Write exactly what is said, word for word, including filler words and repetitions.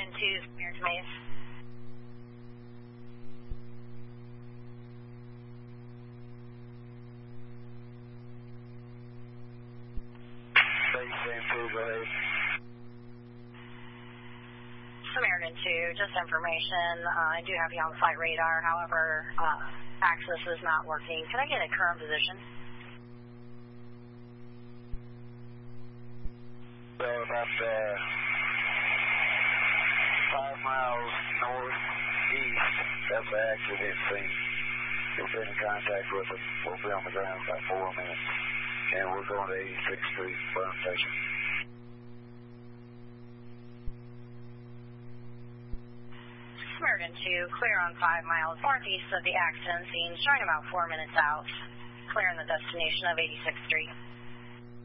Samaritan two, Samaritan Maze. Go ahead. Samaritan two, just information. Uh, I do have you on flight radar. However, uh, access is not working. Can I get a current position? So about uh, five miles northeast, that's the accident scene. You'll be in contact with us. We'll be on the ground in about four minutes. And we're going to eighty-sixth Street, Burn Station. Samaritan two, clear on five miles northeast of the accident scene, showing about four minutes out. Clear in the destination of eighty-sixth Street.